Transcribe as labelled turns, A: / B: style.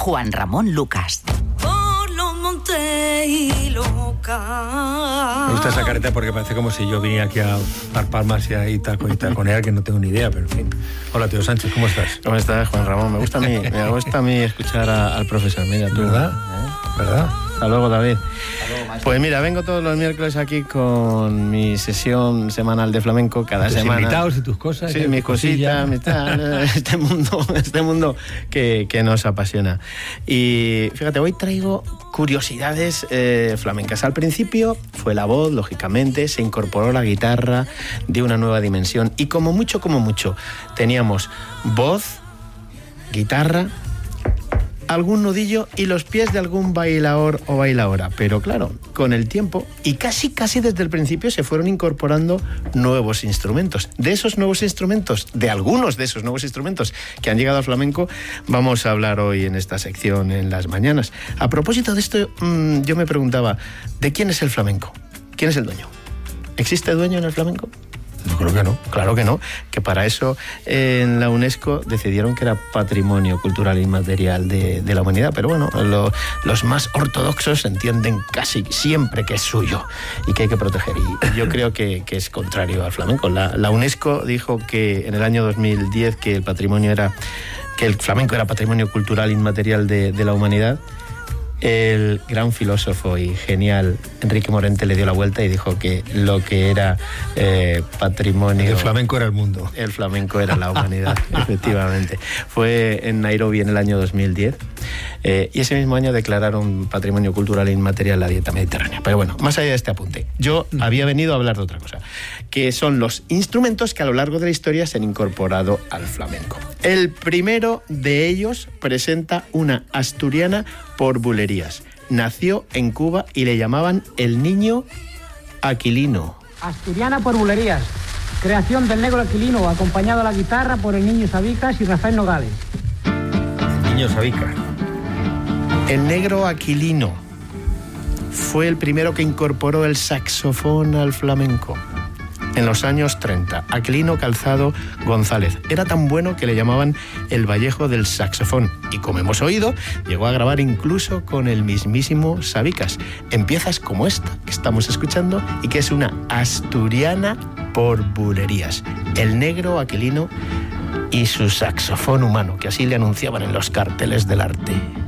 A: Juan Ramón Lucas.
B: Me gusta esa careta porque parece como si yo viniera aquí a dar palmas y a taconear, que no tengo ni idea, pero en fin. Hola, tío Sánchez, ¿cómo estás?
C: ¿Cómo estás, Juan Ramón? Me gusta a mí escuchar al profesor. Mira, tú.
B: ¿Verdad? ¿Verdad?
C: Hasta luego, David. Pues mira, vengo todos los miércoles aquí con mi sesión semanal de flamenco cada
B: tus
C: semana.
B: Invitados y tus cosas.
C: Sí, mis cositas, mi tal, este mundo que nos apasiona. Y fíjate, hoy traigo curiosidades flamencas. Al principio fue la voz, lógicamente, se incorporó la guitarra de una nueva dimensión. Y como mucho, teníamos voz, guitarra, algún nudillo y los pies de algún bailaor o bailaora. Pero claro, con el tiempo y casi desde el principio se fueron incorporando nuevos instrumentos. De esos nuevos instrumentos, de algunos de esos nuevos instrumentos que han llegado al flamenco, vamos a hablar hoy en esta sección en las mañanas. A propósito de esto, yo me preguntaba, ¿de quién es el flamenco? ¿Quién es el dueño? ¿Existe dueño en el flamenco?
B: Yo creo que no.
C: Claro que no, que para eso en la UNESCO decidieron que era patrimonio cultural inmaterial de la humanidad, pero bueno, los más ortodoxos entienden casi siempre que es suyo y que hay que proteger, y yo creo que es contrario al flamenco. La UNESCO dijo que en el año 2010 que el flamenco era patrimonio cultural inmaterial de la humanidad. El gran filósofo y genial Enrique Morente le dio la vuelta y dijo que lo que era patrimonio...
B: El flamenco era el mundo.
C: El flamenco era la humanidad, efectivamente. Fue en Nairobi en el año 2010 y ese mismo año declararon patrimonio cultural inmaterial la dieta mediterránea. Pero bueno, más allá de este apunte, yo había venido a hablar de otra cosa, que son los instrumentos que a lo largo de la historia se han incorporado al flamenco. El primero de ellos presenta una asturiana por bulerías. Nació en Cuba y le llamaban el niño Aquilino.
D: Asturiana por bulerías. Creación del negro Aquilino, acompañado a la guitarra por el niño Sabicas y Rafael Nogales.
B: El niño Sabicas.
C: El negro Aquilino fue el primero que incorporó el saxofón al flamenco. En los años 30, Aquilino Calzado González era tan bueno que le llamaban el Vallejo del saxofón y, como hemos oído, llegó a grabar incluso con el mismísimo Sabicas en piezas como esta que estamos escuchando y que es una asturiana por bulerías. El negro Aquilino y su saxofón humano, que así le anunciaban en los carteles del arte.